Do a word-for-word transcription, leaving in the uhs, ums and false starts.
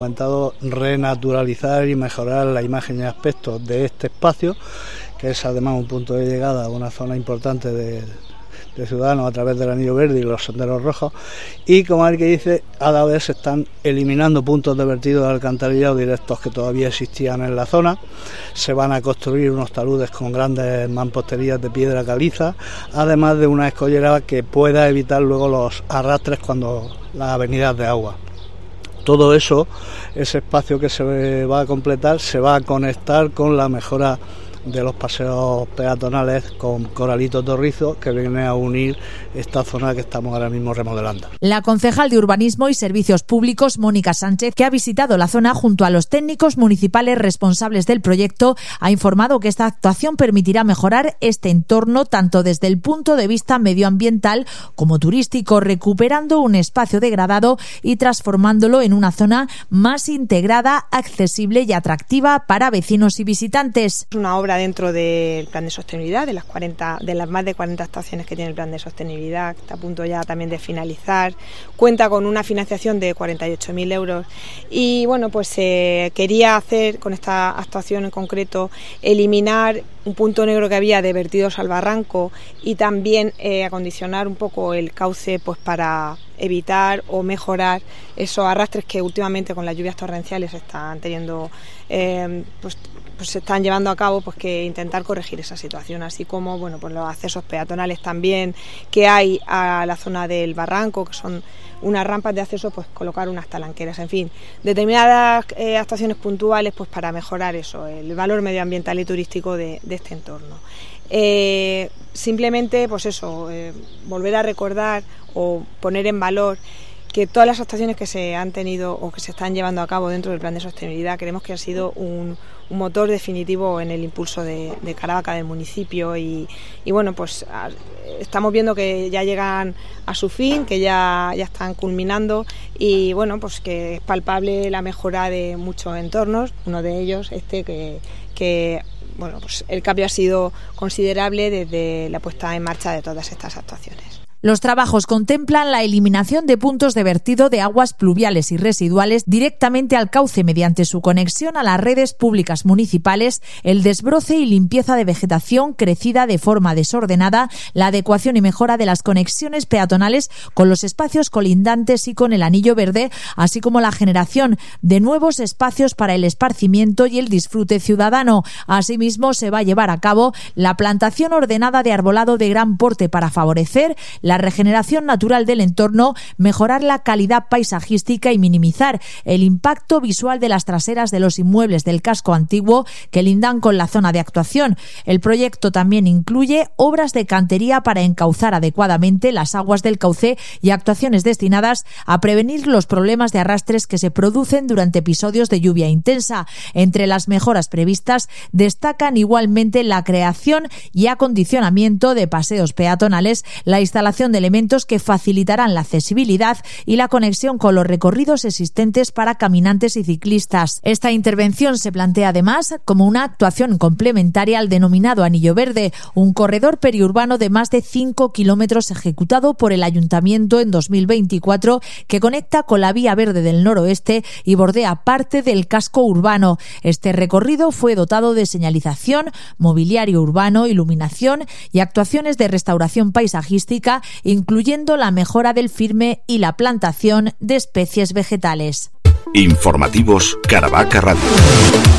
Intentado renaturalizar y mejorar la imagen y aspectos de este espacio, que es además un punto de llegada a una zona importante de, de ciudadanos a través del anillo verde y los senderos rojos, y como el que dice, a la vez se están eliminando puntos de vertido de alcantarillado directos que todavía existían en la zona. Se van a construir unos taludes con grandes mamposterías de piedra caliza, además de una escollera que pueda evitar luego los arrastres cuando las avenidas de agua. Todo eso, ese espacio que se va a completar, se va a conectar con la mejora de los paseos peatonales con Coralito Torrizo, que viene a unir esta zona que estamos ahora mismo remodelando. La concejal de Urbanismo y Servicios Públicos, Mónica Sánchez, que ha visitado la zona junto a los técnicos municipales responsables del proyecto, ha informado que esta actuación permitirá mejorar este entorno tanto desde el punto de vista medioambiental como turístico, recuperando un espacio degradado y transformándolo en una zona más integrada, accesible y atractiva para vecinos y visitantes. Es una obra dentro del plan de sostenibilidad, de las cuarenta, de las más de cuarenta actuaciones que tiene el plan de sostenibilidad, que está a punto ya también de finalizar. Cuenta con una financiación de cuarenta y ocho mil euros y bueno, pues eh, quería hacer con esta actuación en concreto eliminar un punto negro que había de vertidos al barranco y también eh, acondicionar un poco el cauce pues para evitar o mejorar esos arrastres que últimamente con las lluvias torrenciales están teniendo, eh, pues, pues se están llevando a cabo, pues que intentar corregir esa situación, así como bueno, pues los accesos peatonales también que hay a la zona del barranco, que son unas rampas de acceso, pues colocar unas talanqueras, en fin, determinadas eh, actuaciones puntuales pues para mejorar eso, el valor medioambiental y turístico de, de este entorno. Eh, simplemente pues eso, eh, volver a recordar o poner en valor que todas las actuaciones que se han tenido o que se están llevando a cabo dentro del plan de sostenibilidad creemos que ha sido un, un motor definitivo en el impulso de, de Caravaca, del municipio y, y bueno, pues a, estamos viendo que ya llegan a su fin, que ya, ya están culminando y bueno, pues que es palpable la mejora de muchos entornos, uno de ellos este que, que bueno, pues el cambio ha sido considerable desde la puesta en marcha de todas estas actuaciones. Los trabajos contemplan la eliminación de puntos de vertido de aguas pluviales y residuales directamente al cauce mediante su conexión a las redes públicas municipales, el desbroce y limpieza de vegetación crecida de forma desordenada, la adecuación y mejora de las conexiones peatonales con los espacios colindantes y con el anillo verde, así como la generación de nuevos espacios para el esparcimiento y el disfrute ciudadano. Asimismo, se va a llevar a cabo la plantación ordenada de arbolado de gran porte para favorecer la la regeneración natural del entorno, mejorar la calidad paisajística y minimizar el impacto visual de las traseras de los inmuebles del casco antiguo que lindan con la zona de actuación. El proyecto también incluye obras de cantería para encauzar adecuadamente las aguas del cauce y actuaciones destinadas a prevenir los problemas de arrastres que se producen durante episodios de lluvia intensa. Entre las mejoras previstas destacan igualmente la creación y acondicionamiento de paseos peatonales, la instalación de elementos que facilitarán la accesibilidad y la conexión con los recorridos existentes para caminantes y ciclistas. Esta intervención se plantea además como una actuación complementaria al denominado Anillo Verde, un corredor periurbano de más de cinco kilómetros ejecutado por el Ayuntamiento en dos mil veinticuatro que conecta con la Vía Verde del Noroeste y bordea parte del casco urbano. Este recorrido fue dotado de señalización, mobiliario urbano, iluminación y actuaciones de restauración paisajística, incluyendo la mejora del firme y la plantación de especies vegetales. Informativos Caravaca Radio.